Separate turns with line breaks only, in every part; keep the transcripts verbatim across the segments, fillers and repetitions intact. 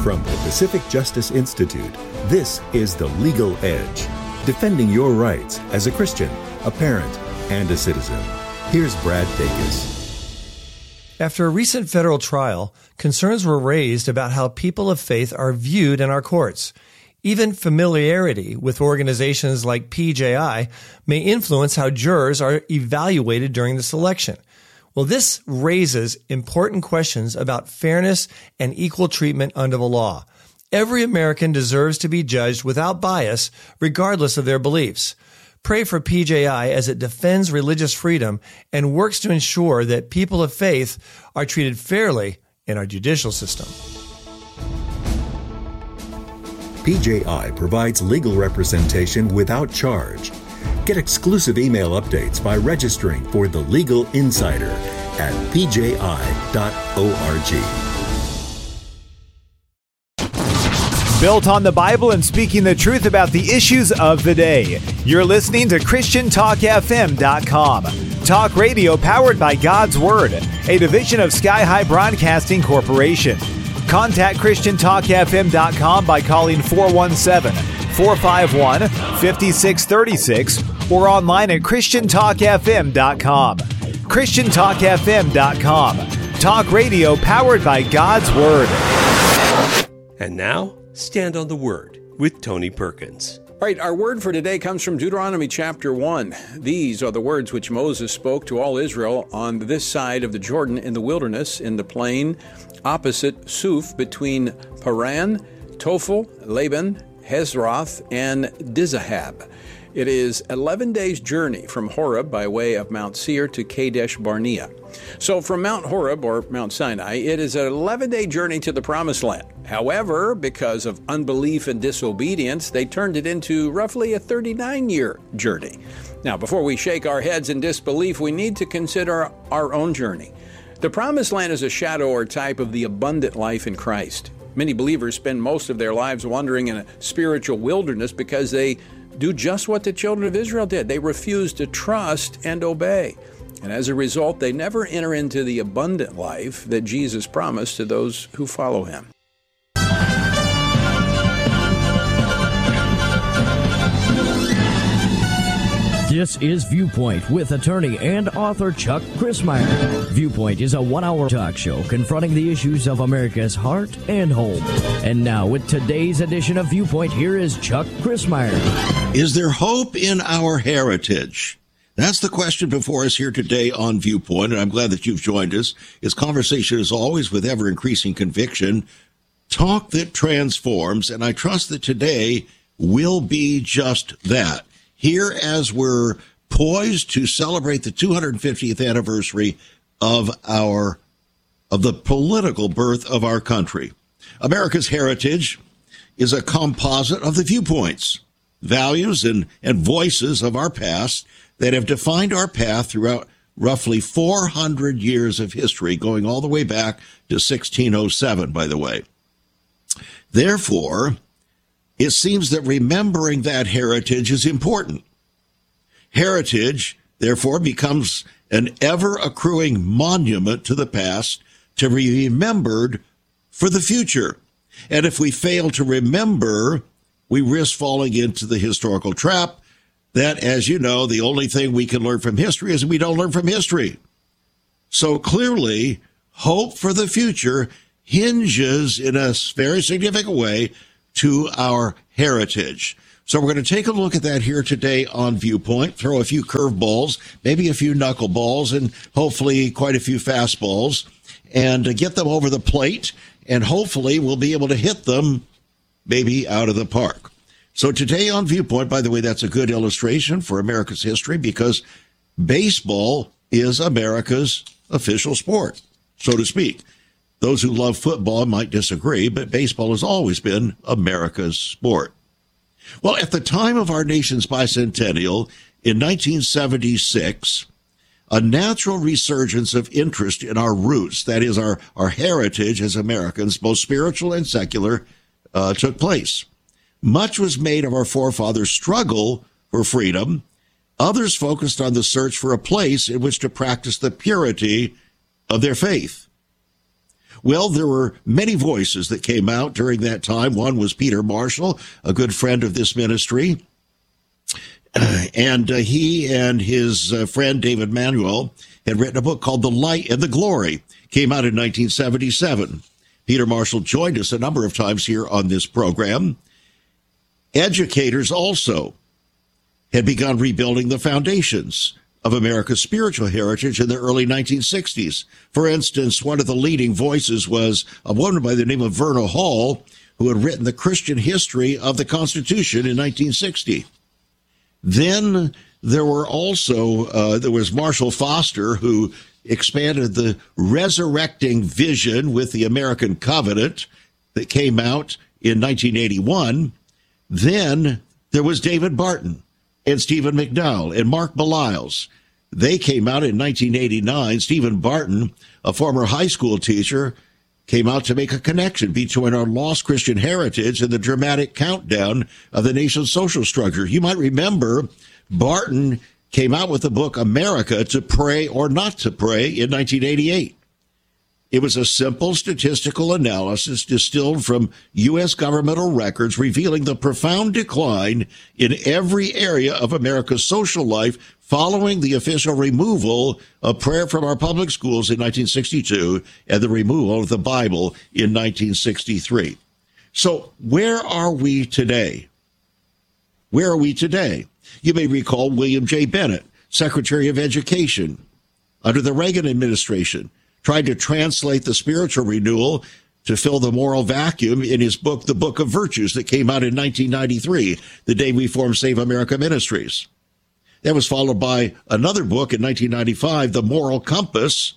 From the Pacific Justice Institute, this is The Legal Edge, defending your rights as a Christian, a parent, and a citizen. Here's Brad Dacus.
After a recent federal trial, concerns were raised about how people of faith are viewed in our courts. Even familiarity with organizations like P J I may influence how jurors are evaluated during the selection. Well, this raises important questions about fairness and equal treatment under the law. Every American deserves to be judged without bias, regardless of their beliefs. Pray for P J I as it defends religious freedom and works to ensure that people of faith are treated fairly in our judicial system.
P J I provides legal representation without charge. Get exclusive email updates by registering for The Legal Insider at p j i dot org.
Built on the Bible and speaking the truth about the issues of the day. You're listening to Christian Talk F M dot com. Talk radio powered by God's Word, a division of Sky High Broadcasting Corporation. Contact Christian Talk F M dot com by calling four one seven, four five one, five six three six or online at Christian Talk F M dot com. Christian Talk F M dot com. Talk radio powered by God's Word.
And now, Stand on the Word with Tony Perkins.
All right, our word for today comes from Deuteronomy chapter one. These are the words which Moses spoke to all Israel on this side of the Jordan in the wilderness, in the plain opposite Suf, between Paran, Tophel, Laban, Hezroth, and Dizahab. It is eleven days' journey from Horeb by way of Mount Seir to Kadesh Barnea. So from Mount Horeb, or Mount Sinai, it is an eleven-day journey to the Promised Land. However, because of unbelief and disobedience, they turned it into roughly a thirty-nine-year journey. Now, before we shake our heads in disbelief, we need to consider our own journey. The Promised Land is a shadow or type of the abundant life in Christ. Many believers spend most of their lives wandering in a spiritual wilderness because they do just what the children of Israel did. They refuse to trust and obey. And as a result, they never enter into the abundant life that Jesus promised to those who follow him.
This is Viewpoint with attorney and author Chuck Crismier. Viewpoint is a one-hour talk show confronting the issues of America's heart and home. And now, with today's edition of Viewpoint, here is Chuck Crismier.
Is there hope in our heritage? That's the question before us here today on Viewpoint, and I'm glad that you've joined us. It's conversation, as always, with ever-increasing conviction, talk that transforms, and I trust that today will be just that. Here, as we're poised to celebrate the two hundred fiftieth anniversary of our of the political birth of our country. America's heritage is a composite of the viewpoints, values, and, and voices of our past that have defined our path throughout roughly four hundred years of history, going all the way back to sixteen oh seven, by the way. Therefore, it seems that remembering that heritage is important. Heritage, therefore, becomes an ever-accruing monument to the past to be remembered for the future. And if we fail to remember, we risk falling into the historical trap that, as you know, the only thing we can learn from history is we don't learn from history. So clearly, hope for the future hinges in a very significant way to our heritage. So we're going to take a look at that here today on Viewpoint, throw a few curveballs, maybe a few knuckleballs, and hopefully quite a few fastballs, and get them over the plate, and hopefully we'll be able to hit them maybe out of the park. So today on Viewpoint, by the way, that's a good illustration for America's history because baseball is America's official sport, so to speak. Those who love football might disagree, but baseball has always been America's sport. Well, at the time of our nation's bicentennial in nineteen seventy-six, a natural resurgence of interest in our roots, that is our, our heritage as Americans, both spiritual and secular, uh, took place. Much was made of our forefathers' struggle for freedom. Others focused on the search for a place in which to practice the purity of their faith. Well, there were many voices that came out during that time. One was Peter Marshall, a good friend of this ministry. Uh, and uh, he and his uh, friend David Manuel had written a book called The Light and the Glory. Came out in nineteen seventy-seven. Peter Marshall joined us a number of times here on this program. Educators also had begun rebuilding the foundations of America's spiritual heritage in the early nineteen sixties. For instance, one of the leading voices was a woman by the name of Verna Hall, who had written the Christian history of the Constitution in nineteen sixty. Then there were also, uh, there was Marshall Foster, who expanded the resurrecting vision with the American Covenant that came out in nineteen eighty-one. Then there was David Barton and Stephen McDowell and Mark Belials. They came out in nineteen eighty-nine. Stephen Barton, a former high school teacher, came out to make a connection between our lost Christian heritage and the dramatic countdown of the nation's social structure. You might remember Barton came out with the book America, to Pray or Not to Pray in nineteen eighty-eight. It was a simple statistical analysis distilled from U S governmental records revealing the profound decline in every area of America's social life following the official removal of prayer from our public schools in nineteen sixty-two and the removal of the Bible in nineteen sixty-three. So where are we today? Where are we today? You may recall William J. Bennett, Secretary of Education under the Reagan administration, tried to translate the spiritual renewal to fill the moral vacuum in his book, The Book of Virtues, that came out in nineteen ninety-three, the day we formed Save America Ministries. That was followed by another book in nineteen ninety-five, The Moral Compass,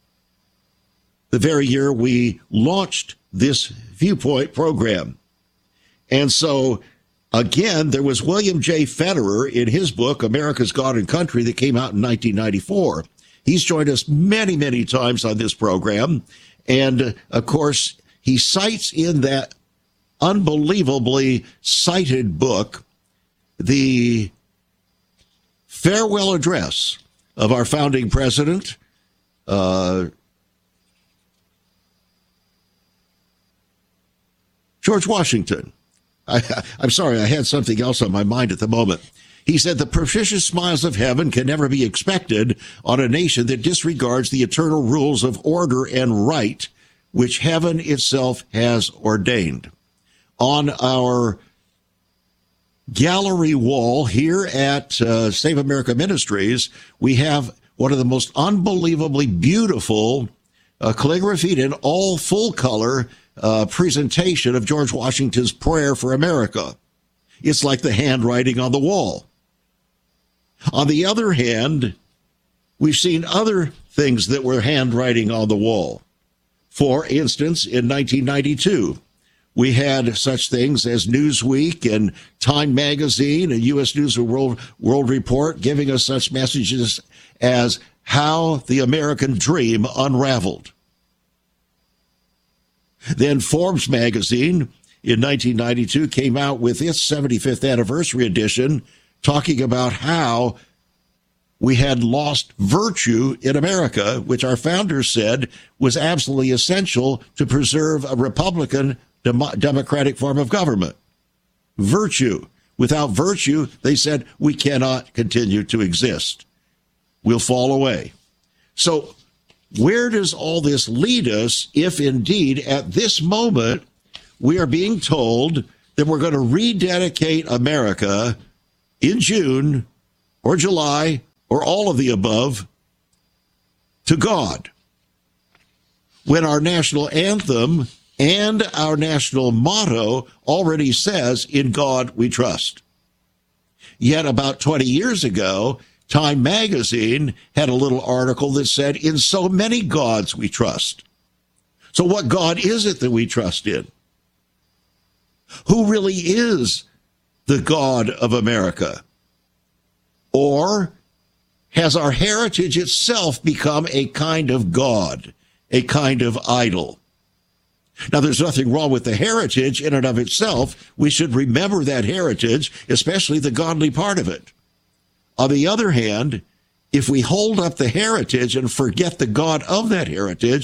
the very year we launched this Viewpoint program. And so, again, there was William J. Federer in his book, America's God and Country, that came out in nineteen ninety-four. He's joined us many, many times on this program. And, uh, of course, he cites in that unbelievably cited book the farewell address of our founding president, uh, George Washington. I, I'm sorry, I had something else on my mind at the moment. He said, the propitious smiles of heaven can never be expected on a nation that disregards the eternal rules of order and right, which heaven itself has ordained. On our gallery wall here at uh, Save America Ministries, we have one of the most unbelievably beautiful uh, calligraphied in all full color uh, presentation of George Washington's prayer for America. It's like the handwriting on the wall. On the other hand, we've seen other things that were handwriting on the wall. For instance, in nineteen ninety-two, we had such things as Newsweek and Time Magazine and U S News and World, World Report giving us such messages as how the American dream unraveled. Then Forbes magazine in nineteen ninety-two came out with its seventy-fifth anniversary edition, talking about how we had lost virtue in America, which our founders said was absolutely essential to preserve a Republican dem- democratic form of government. Virtue. Without virtue, they said, we cannot continue to exist. We'll fall away. So where does all this lead us if indeed at this moment we are being told that we're going to rededicate America in June or July or all of the above to God, when our national anthem and our national motto already says, in God we trust? Yet about twenty years ago, Time Magazine had a little article that said, in so many gods we trust. So what God is it that we trust in? Who really is the God of America? Or has our heritage itself become a kind of God, a kind of idol? Now, there's nothing wrong with the heritage in and of itself. We should remember that heritage, especially the godly part of it. On the other hand, if we hold up the heritage and forget the God of that heritage,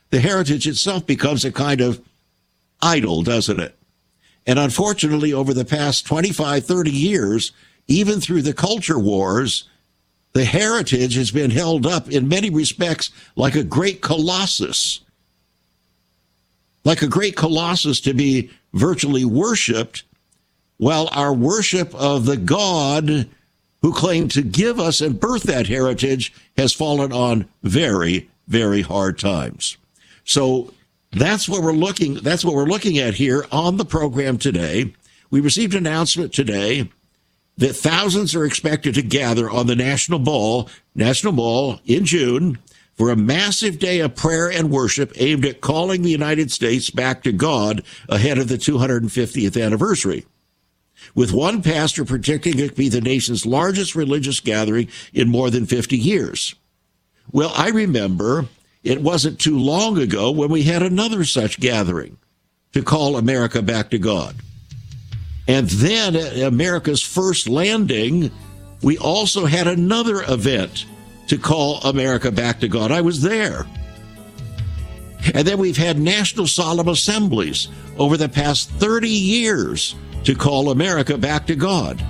the heritage itself becomes a kind of idol, doesn't it? And unfortunately, over the past twenty-five, thirty years, even through the culture wars, the heritage has been held up in many respects like a great colossus, like a great colossus to be virtually worshipped, while our worship of the God who claimed to give us and birth that heritage has fallen on very, very hard times. So that's what we're looking, that's what we're looking at here on the program today. We received an announcement today that thousands are expected to gather on the National Mall, National Mall in June for a massive day of prayer and worship aimed at calling the United States back to God ahead of the two hundred fiftieth anniversary, with one pastor predicting it to be the nation's largest religious gathering in more than fifty years. Well, I remember it wasn't too long ago when we had another such gathering to call America back to God. And then at America's first landing, we also had another event to call America back to God. I was there. And then we've had national solemn assemblies over the past thirty years to call America back to God.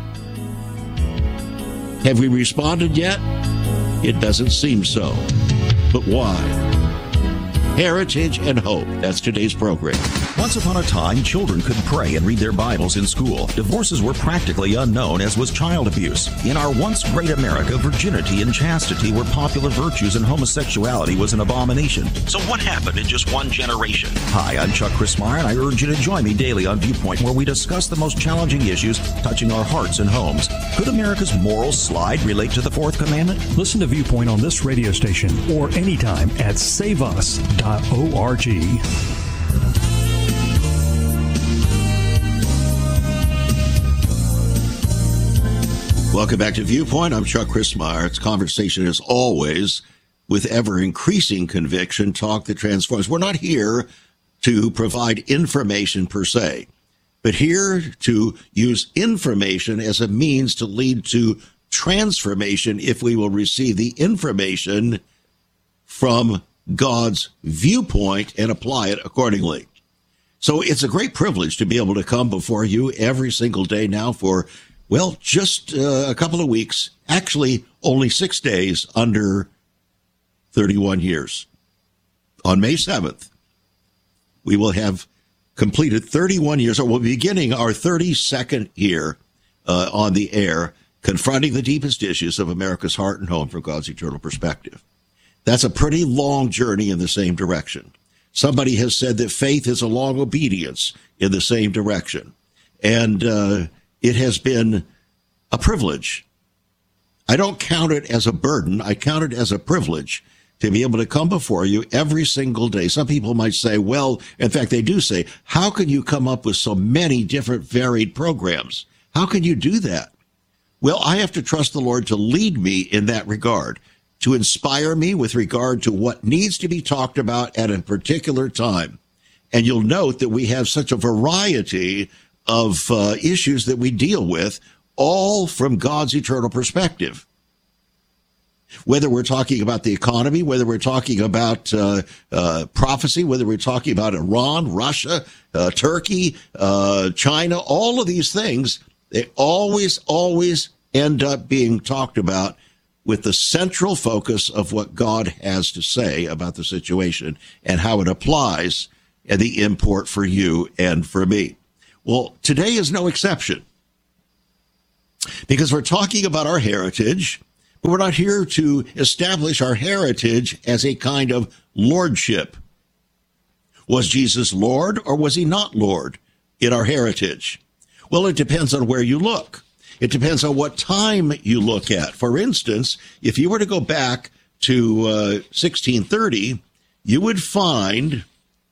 Have we responded yet? It doesn't seem so. But why? Heritage and hope. That's today's program.
Once upon a time, children could pray and read their Bibles in school. Divorces were practically unknown, as was child abuse. In our once great America, virginity and chastity were popular virtues and homosexuality was an abomination. So what happened in just one generation? Hi, I'm Chuck Christmeyer, and I urge you to join me daily on Viewpoint, where we discuss the most challenging issues touching our hearts and homes. Could America's moral slide relate to the Fourth Commandment?
Listen to Viewpoint on this radio station or anytime at save us dot org.
Welcome back to Viewpoint. I'm Chuck Christmeyer. It's conversation, as always, with ever-increasing conviction, talk that transforms. We're not here to provide information per se, but here to use information as a means to lead to transformation if we will receive the information from God's viewpoint and apply it accordingly. So it's a great privilege to be able to come before you every single day now for, well, just uh, a couple of weeks, actually only six days under thirty-one years. On May seventh, we will have completed thirty-one years, or we'll be beginning our thirty-second year uh, on the air, confronting the deepest issues of America's heart and home from God's eternal perspective. That's a pretty long journey in the same direction. Somebody has said that faith is a long obedience in the same direction. And uh, it has been a privilege. I don't count it as a burden. I count it as a privilege to be able to come before you every single day. Some people might say, well, in fact, they do say, how can you come up with so many different varied programs? How can you do that? Well, I have to trust the Lord to lead me in that regard, to inspire me with regard to what needs to be talked about at a particular time. And you'll note that we have such a variety of uh, issues that we deal with, all from God's eternal perspective. Whether we're talking about the economy, whether we're talking about uh, uh, prophecy, whether we're talking about Iran, Russia, uh, Turkey, uh, China, all of these things, they always, always end up being talked about with the central focus of what God has to say about the situation and how it applies and the import for you and for me. Well, today is no exception, because we're talking about our heritage, but we're not here to establish our heritage as a kind of lordship. Was Jesus Lord, or was he not Lord in our heritage? Well, it depends on where you look. It depends on what time you look at. For instance, if you were to go back to uh, sixteen thirty, you would find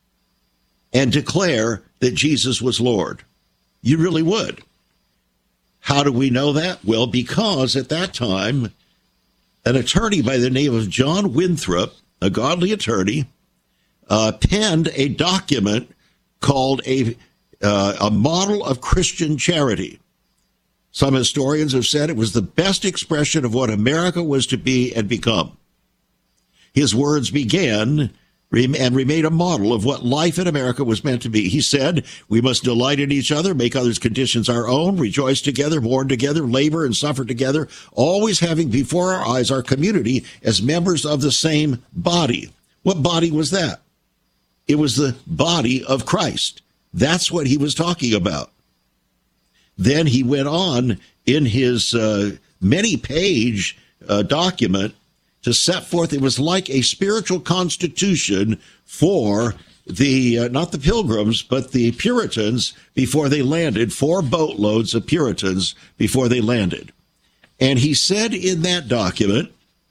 and declare that Jesus was Lord. You really would. How do we know that? Well, because at that time, an attorney by the name of John Winthrop, a godly attorney, uh, penned a document called a, uh, a Model of Christian Charity. Some historians have said it was the best expression of what America was to be and become. His words began, and remain a model of what life in America was meant to be. He said, we must delight in each other, make others' conditions our own, rejoice together, mourn together, labor and suffer together, always having before our eyes our community as members of the same body. What body was that? It was the body of Christ. That's what he was talking about. Then he went on in his uh, many-page uh, document to set forth, it was like a spiritual constitution for the, uh, not the Pilgrims, but the Puritans before they landed, four boatloads of Puritans before they landed. And he said in that document,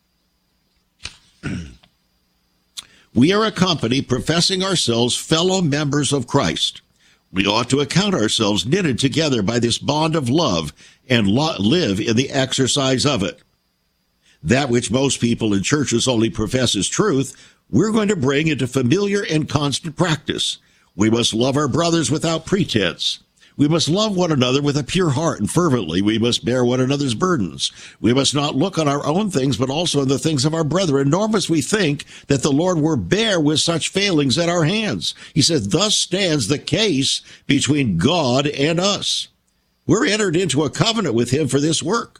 we are a company professing ourselves fellow members of Christ. We ought to account ourselves knitted together by this bond of love and lo- live in the exercise of it. That which most people in churches only profess as truth, we're going to bring into familiar and constant practice. We must love our brothers without pretense. We must love one another with a pure heart and fervently. We must bear one another's burdens. We must not look on our own things, but also on the things of our brethren, nor must we think that the Lord will bear with such failings at our hands. He says, thus stands the case between God and us. We're entered into a covenant with him for this work.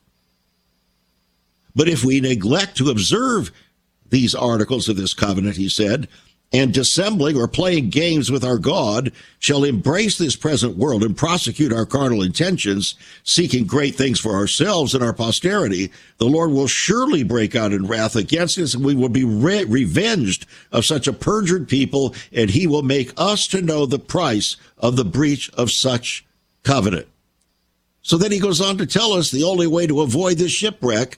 But if we neglect to observe these articles of this covenant, he said, and dissembling or playing games with our God, shall embrace this present world and prosecute our carnal intentions, seeking great things for ourselves and our posterity, the Lord will surely break out in wrath against us, and we will be re- revenged of such a perjured people, and he will make us to know the price of the breach of such covenant. So then he goes on to tell us the only way to avoid this shipwreck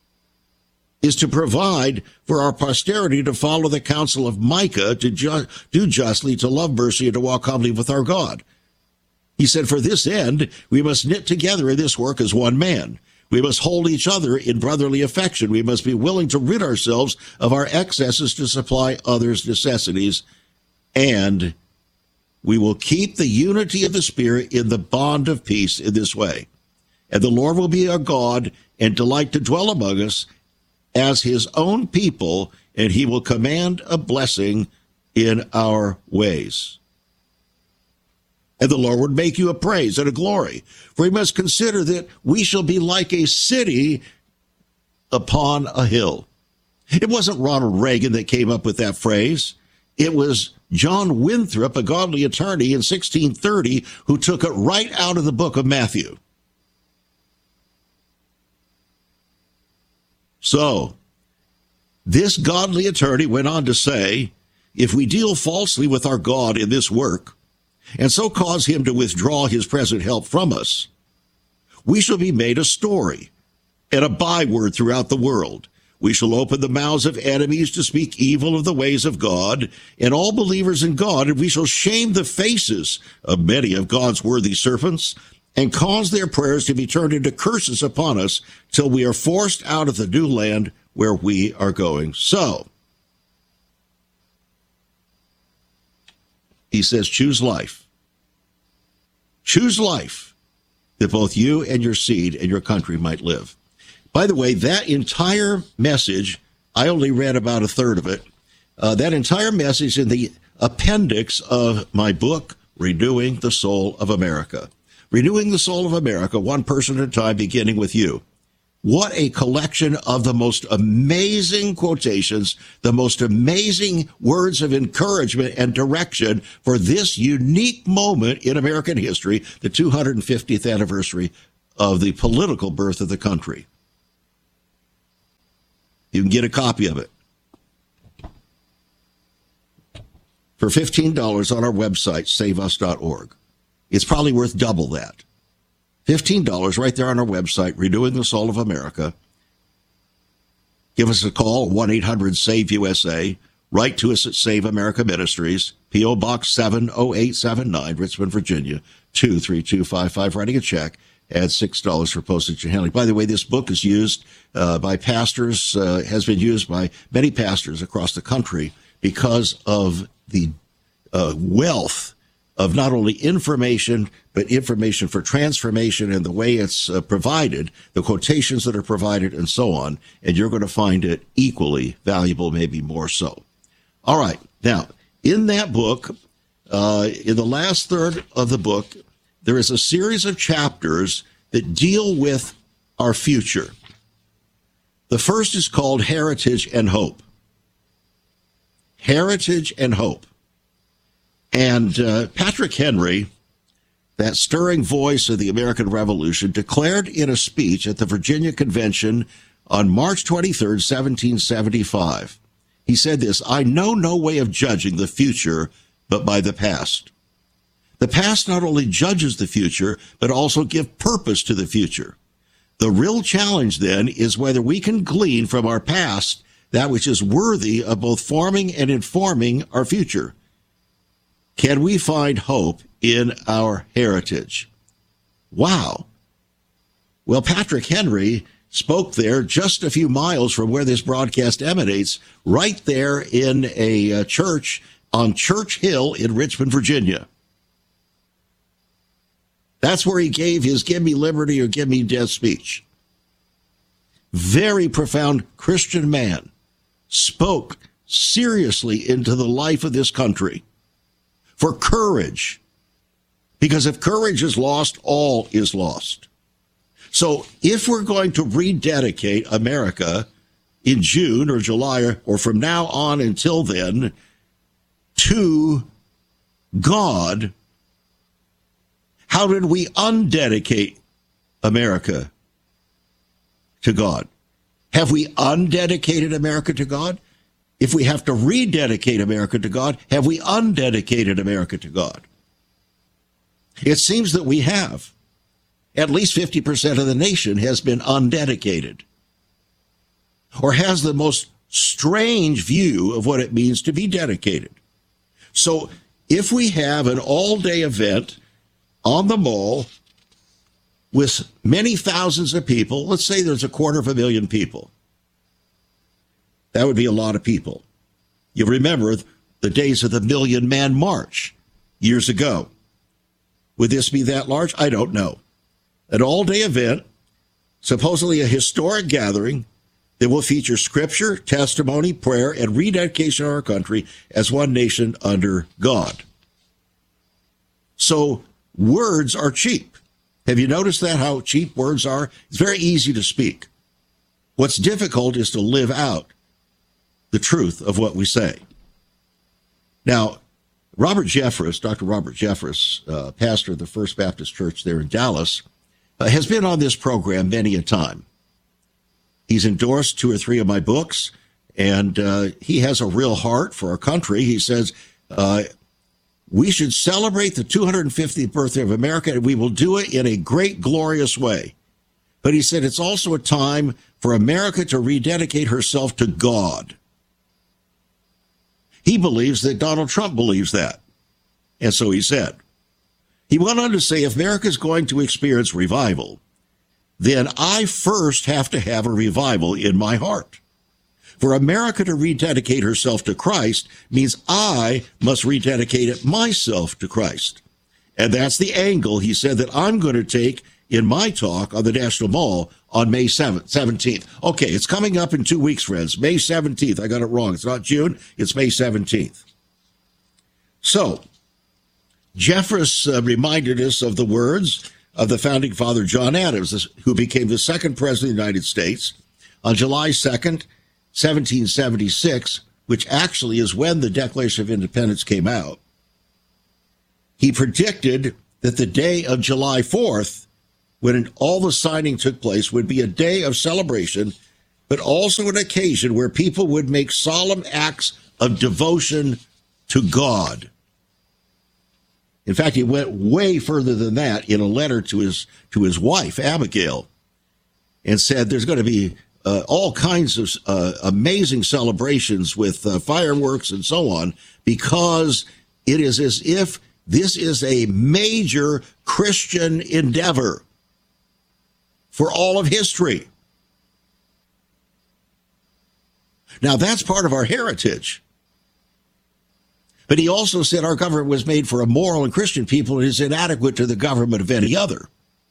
is to provide for our posterity to follow the counsel of Micah, to ju- do justly, to love mercy, and to walk humbly with our God. He said, for this end, we must knit together in this work as one man. We must hold each other in brotherly affection. We must be willing to rid ourselves of our excesses to supply others' necessities. And we will keep the unity of the Spirit in the bond of peace in this way. And the Lord will be our God and delight to dwell among us as his own people, and he will command a blessing in our ways. And the Lord would make you a praise and a glory, for he must consider that we shall be like a city upon a hill. It wasn't Ronald Reagan that came up with that phrase. It was John Winthrop, a godly attorney in sixteen thirty, who took it right out of the book of Matthew. So, this godly attorney went on to say, if we deal falsely with our God in this work, and so cause him to withdraw his present help from us, we shall be made a story and a byword throughout the world. We shall open the mouths of enemies to speak evil of the ways of God and all believers in God, and we shall shame the faces of many of God's worthy servants and cause their prayers to be turned into curses upon us till we are forced out of the new land where we are going. So, he says, choose life. Choose life that both you and your seed and your country might live. By the way, that entire message, I only read about a third of it, uh, that entire message in the appendix of my book, Renewing the Soul of America. Renewing the Soul of America, one person at a time, beginning with you. What a collection of the most amazing quotations, the most amazing words of encouragement and direction for this unique moment in American history, the two hundred fiftieth anniversary of the political birth of the country. You can get a copy of it for fifteen dollars on our website, save us dot org. It's probably worth double that. fifteen dollars right there on our website, Renewing the Soul of America. Give us a call, one eight hundred save U S A. Write to us at Save America Ministries, P O. Box seven oh eight seven nine, Richmond, Virginia, two three two five five. Writing a check, add six dollars for postage and handling. By the way, this book is used uh, by pastors, uh, has been used by many pastors across the country because of the uh, wealth of not only information, but information for transformation and the way it's uh, provided, the quotations that are provided, and so on. And you're going to find it equally valuable, maybe more so. All right. Now, in that book, uh, in the last third of the book, there is a series of chapters that deal with our future. The first is called Heritage and Hope. Heritage and Hope. And uh, Patrick Henry, that stirring voice of the American Revolution, declared in a speech at the Virginia Convention on March twenty-third, seventeen seventy-five, he said this, "I know no way of judging the future but by the past. The past not only judges the future, but also gives purpose to the future. The real challenge, then, is whether we can glean from our past that which is worthy of both forming and informing our future. Can we find hope in our heritage?" Wow. Well, Patrick Henry spoke there just a few miles from where this broadcast emanates, right there in a uh, church on Church Hill in Richmond, Virginia. That's where he gave his "Give Me Liberty or Give Me Death" speech. Very profound Christian man, spoke seriously into the life of this country for courage. Because if courage is lost, all is lost. So if we're going to rededicate America in June or July or from now on until then to God, how did we undedicate America to God? Have we undedicated America to God? If we have to rededicate America to God, have we undedicated America to God? It seems that we have. At least fifty percent of the nation has been undedicated, or has the most strange view of what it means to be dedicated. So if we have an all-day event on the mall with many thousands of people, let's say there's a quarter of a million people. That would be a lot of people. You remember the days of the Million Man March years ago. Would this be that large? I don't know. An all-day event, supposedly a historic gathering that will feature scripture, testimony, prayer, and rededication of our country as one nation under God. So words are cheap. Have you noticed that, how cheap words are? It's very easy to speak. What's difficult is to live out the truth of what we say. Now, Robert Jeffress, Doctor Robert Jeffress, uh, pastor of the First Baptist Church there in Dallas, uh, has been on this program many a time. He's endorsed two or three of my books, and uh, he has a real heart for our country. He says, uh, we should celebrate the two hundred fiftieth birthday of America, and we will do it in a great, glorious way. But he said it's also a time for America to rededicate herself to God. He believes that Donald Trump believes that. And so he said. He went on to say, if America is going to experience revival, then I first have to have a revival in my heart. For America to rededicate herself to Christ means I must rededicate myself to Christ. And that's the angle, he said, that I'm going to take in my talk on the National Mall on May seventh, seventeenth. Okay, it's coming up in two weeks, friends. May seventeenth. I got it wrong. It's not June. It's May seventeenth. So, Jeffress uh, reminded us of the words of the founding father, John Adams, who became the second president of the United States on July second, seventeen seventy-six, which actually is when the Declaration of Independence came out. He predicted that the day of July fourth, when all the signing took place, would be a day of celebration, but also an occasion where people would make solemn acts of devotion to God. In fact, he went way further than that in a letter to his to his wife, Abigail, and said there's going to be uh, all kinds of uh, amazing celebrations with uh, fireworks and so on, because it is as if this is a major Christian endeavor for all of history. Now, that's part of our heritage. But he also said our government was made for a moral and Christian people and is inadequate to the government of any other.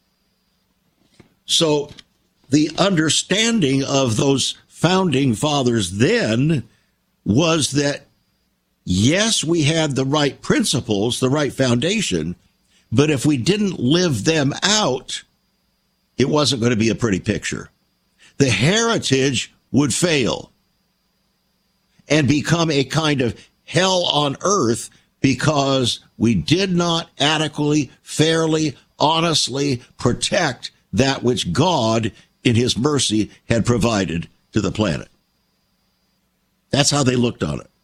So the understanding of those founding fathers then was that yes, we had the right principles, the right foundation, but if we didn't live them out, it wasn't going to be a pretty picture. The heritage would fail and become a kind of hell on earth because we did not adequately, fairly, honestly protect that which God, in his mercy, had provided to the planet. That's how they looked on it.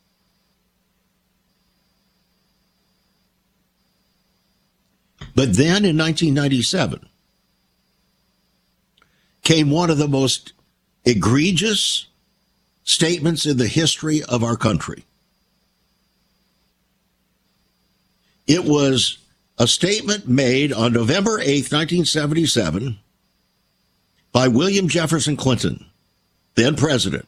But then in nineteen ninety-seven came one of the most egregious statements in the history of our country. It was a statement made on November eighth, nineteen seventy-seven by William Jefferson Clinton, then president.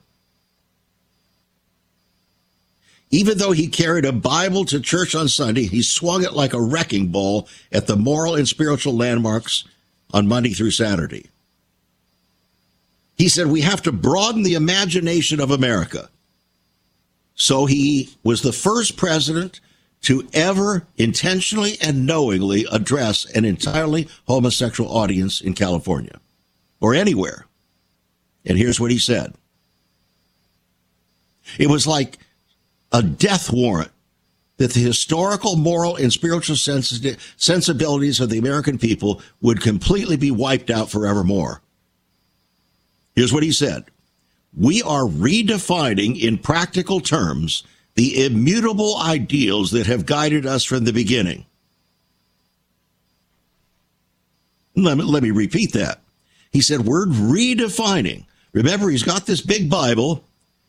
Even though he carried a Bible to church on Sunday, he swung it like a wrecking ball at the moral and spiritual landmarks on Monday through Saturday. He said, we have to broaden the imagination of America. So he was the first president to ever intentionally and knowingly address an entirely homosexual audience in California or anywhere. And here's what he said. It was like a death warrant that the historical, moral, and spiritual sensi- sensibilities of the American people would completely be wiped out forevermore. Here's what he said. We are redefining in practical terms the immutable ideals that have guided us from the beginning. Let me, let me repeat that. He said, we're redefining. Remember, he's got this big Bible.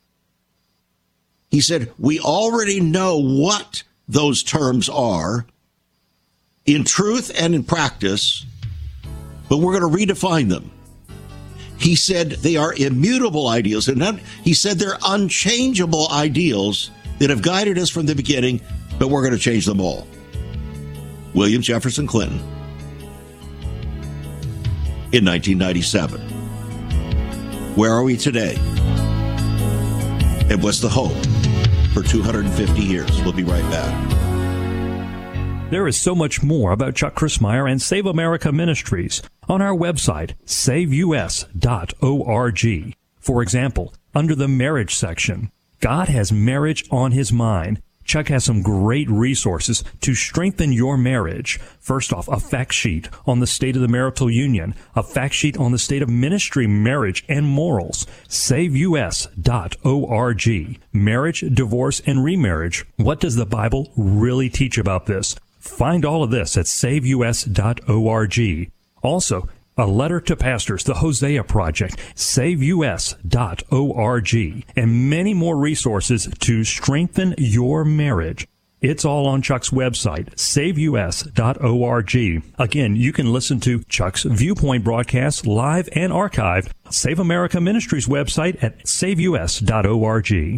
He said, we already know what those terms are in truth and in practice, but we're going to redefine them. He said they are immutable ideals, and not, he said they're unchangeable ideals that have guided us from the beginning, but we're going to change them all. William Jefferson Clinton in nineteen ninety-seven. Where are we today? And what's the hope for two hundred fifty years? We'll be right back.
There is so much more about Chuck Crismier and Save America Ministries on our website, save u s dot org. For example, under the marriage section, God has marriage on his mind. Chuck has some great resources to strengthen your marriage. First off, a fact sheet on the state of the marital union, a fact sheet on the state of ministry, marriage, and morals. save u s dot org. Marriage, divorce, and remarriage. What does the Bible really teach about this? Find all of this at save u s dot org. Also, a letter to pastors, the Hosea Project, save u s dot org, and many more resources to strengthen your marriage. It's all on Chuck's website, save u s dot org. Again, you can listen to Chuck's Viewpoint broadcasts live and archived. Save America Ministries website at save u s dot org.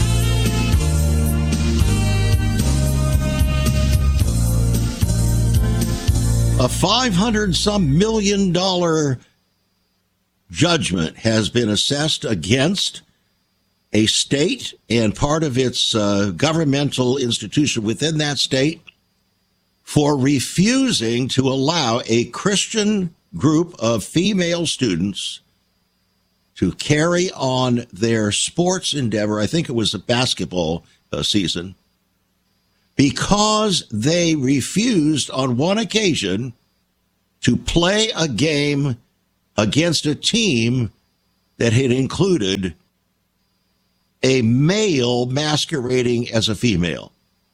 A five hundred some million dollar judgment has been assessed against a state and part of its uh, governmental institution within that state for refusing to allow a Christian group of female students to carry on their sports endeavor. I think it was a basketball uh, season, because they refused on one occasion to play a game against a team that had included a male masquerading as a female.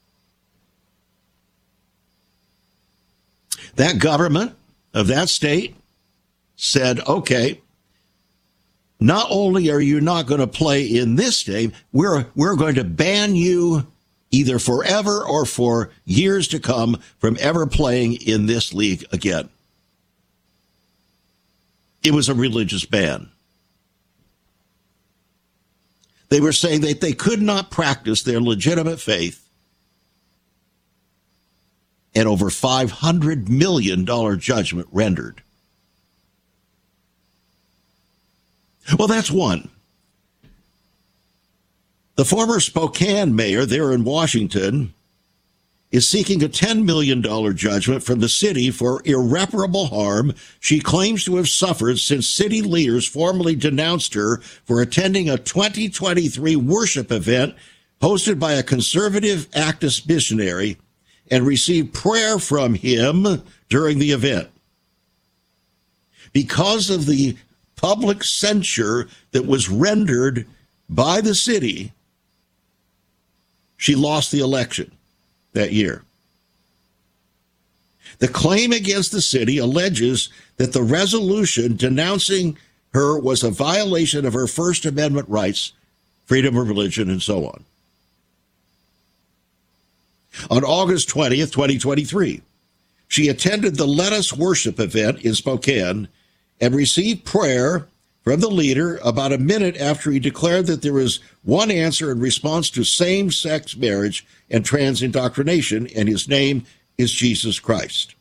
That government of that state said, okay, not only are you not going to play in this game, we're, we're going to ban you either forever or for years to come from ever playing in this league again. It was a religious ban. They were saying that they could not practice their legitimate faith, and over five hundred million dollars judgment rendered. Well, that's one. The former Spokane mayor there in Washington is seeking a ten million dollars judgment from the city for irreparable harm she claims to have suffered since city leaders formally denounced her for attending a twenty twenty-three worship event hosted by a conservative activist missionary and received prayer from him during the event. Because of the public censure that was rendered by the city, she lost the election that year. The claim against the city alleges that the resolution denouncing her was a violation of her First Amendment rights, freedom of religion, and so on. On August twentieth, twenty twenty-three, she attended the Let Us Worship event in Spokane and received prayer from the leader about a minute after he declared that there is one answer in response to same-sex marriage and trans indoctrination, and his name is Jesus Christ.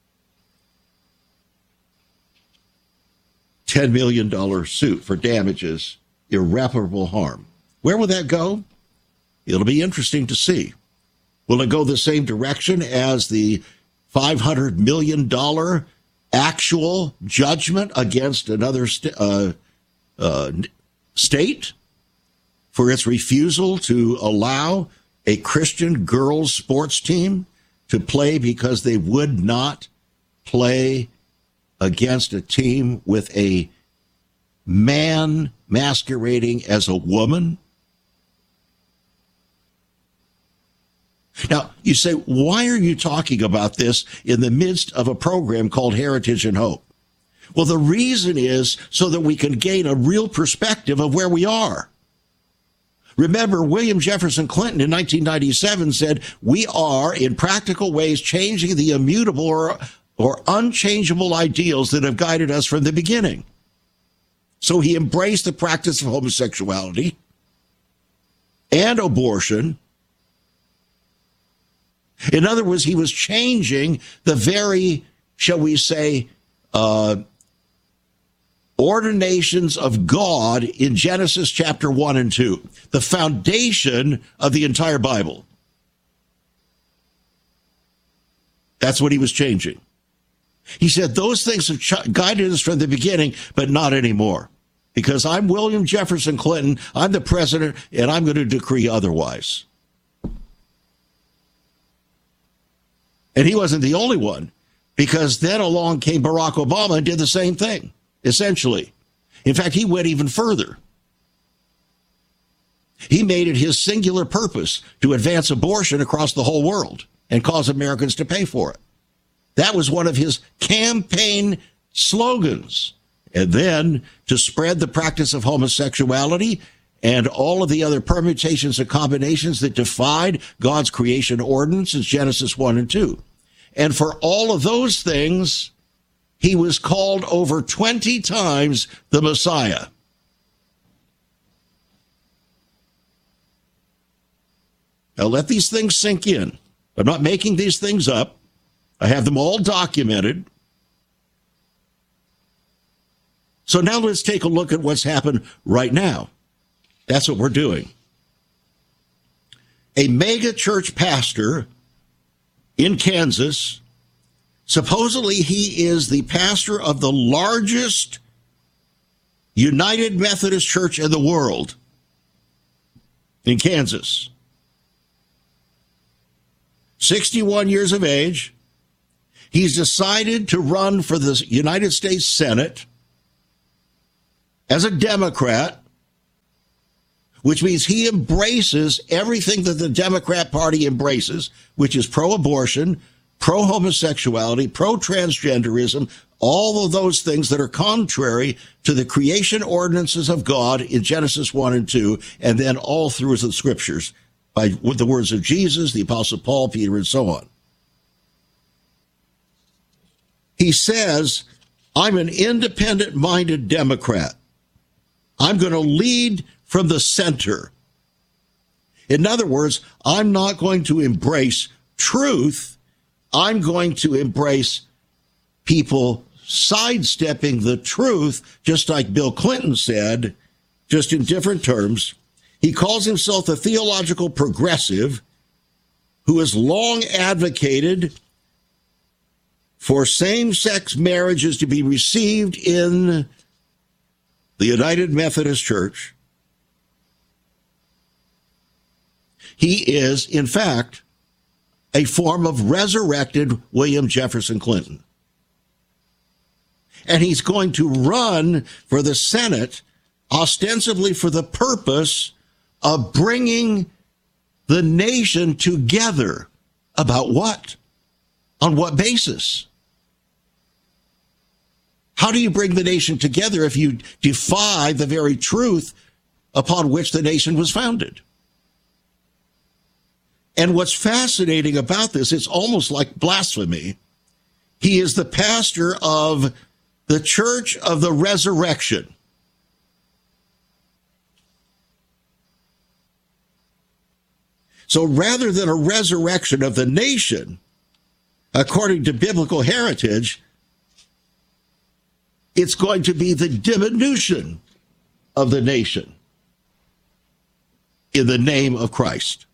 ten million dollars suit for damages, irreparable harm. Where will that go? It'll be interesting to see. Will it go the same direction as the five hundred million dollars actual judgment against another st- uh, uh, state for its refusal to allow a Christian girls sports team to play because they would not play against a team with a man masquerading as a woman? Now, you say, why are you talking about this in the midst of a program called Heritage and Hope? Well, the reason is so that we can gain a real perspective of where we are. Remember, William Jefferson Clinton in nineteen ninety-seven said, we are in practical ways changing the immutable or, or unchangeable ideals that have guided us from the beginning. So he embraced the practice of homosexuality and abortion. In other words, he was changing the very, shall we say, uh, ordinations of God in Genesis chapter one and two, the foundation of the entire Bible. That's what he was changing. He said, those things have ch- guided us from the beginning, but not anymore. Because I'm William Jefferson Clinton, I'm the president, and I'm going to decree otherwise. And he wasn't the only one, because then along came Barack Obama and did the same thing, essentially. In fact, he went even further. He made it his singular purpose to advance abortion across the whole world and cause Americans to pay for it. That was one of his campaign slogans. And then to spread the practice of homosexuality and all of the other permutations and combinations that defied God's creation ordinances, Genesis one and two. And for all of those things, he was called over twenty times the Messiah. Now let these things sink in. I'm not making these things up. I have them all documented. So now let's take a look at what's happened right now. That's what we're doing. A mega church pastor in Kansas, supposedly he is the pastor of the largest United Methodist Church in the world in Kansas. sixty-one years of age. He's decided to run for the United States Senate as a Democrat, which means he embraces everything that the Democrat Party embraces, which is pro-abortion, pro-homosexuality, pro-transgenderism, all of those things that are contrary to the creation ordinances of God in Genesis one and two, and then all through the scriptures by with the words of Jesus, the Apostle Paul, Peter, and so on. He says, I'm an independent-minded Democrat. I'm going to lead from the center. In other words, I'm not going to embrace truth. I'm going to embrace people sidestepping the truth, just like Bill Clinton said, just in different terms. He calls himself a theological progressive who has long advocated for same-sex marriages to be received in the United Methodist Church. He is, in fact, a form of resurrected William Jefferson Clinton. And he's going to run for the Senate ostensibly for the purpose of bringing the nation together. About what? On what basis? How do you bring the nation together if you defy the very truth upon which the nation was founded? And what's fascinating about this, it's almost like blasphemy. He is the pastor of the Church of the Resurrection. So rather than a resurrection of the nation, according to biblical heritage, it's going to be the diminution of the nation in the name of Christ.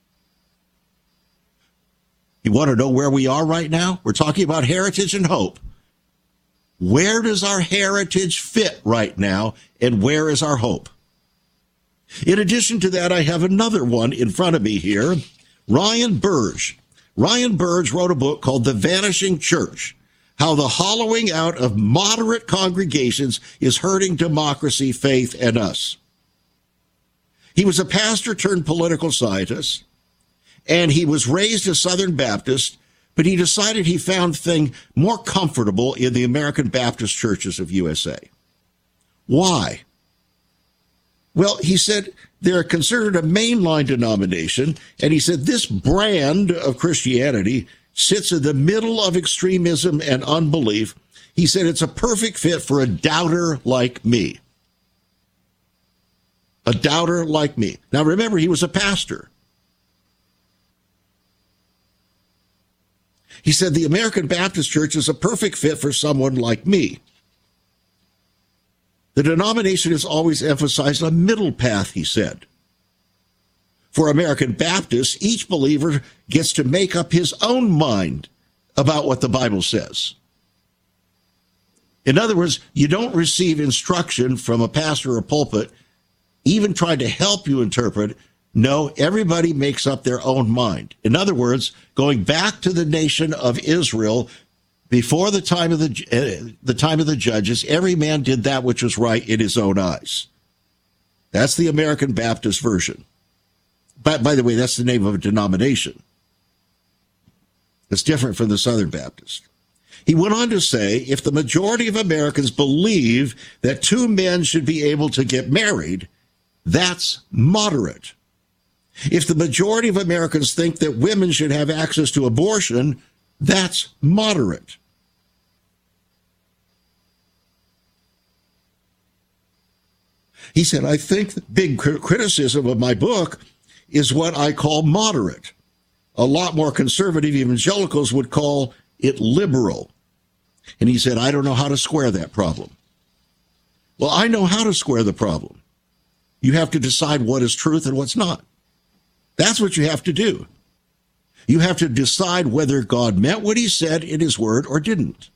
You want to know where we are right now? We're talking about heritage and hope. Where does our heritage fit right now, and where is our hope? In addition to that, I have another one in front of me here. Ryan Burge. Ryan Burge wrote a book called The Vanishing Church, How the Hollowing Out of Moderate Congregations is Hurting Democracy, Faith, and Us. He was a pastor turned political scientist, and he was raised a Southern Baptist, but he decided he found things more comfortable in the American Baptist churches of U S A. Why? Well, he said they're considered a mainline denomination, and he said this brand of Christianity sits in the middle of extremism and unbelief. He said it's a perfect fit for a doubter like me. A doubter like me. Now, remember, he was a pastor. He said the American Baptist Church is a perfect fit for someone like me. The denomination has always emphasized a middle path, he said. For American Baptists, each believer gets to make up his own mind about what the Bible says. In other words, you don't receive instruction from a pastor or pulpit, even trying to help you interpret. No, everybody makes up their own mind. In other words, going back to the nation of Israel, before the time of the uh, the time of the judges, every man did that which was right in his own eyes. That's the American Baptist version. But by the way, that's the name of a denomination. It's different from the Southern Baptist. He went on to say, if the majority of Americans believe that two men should be able to get married, that's moderate. If the majority of Americans think that women should have access to abortion, that's moderate. He said, I think the big criticism of my book is what I call moderate. A lot more conservative evangelicals would call it liberal. And he said, I don't know how to square that problem. Well, I know how to square the problem. You have to decide what is truth and what's not. That's what you have to do. You have to decide whether God meant what he said in his word or didn't.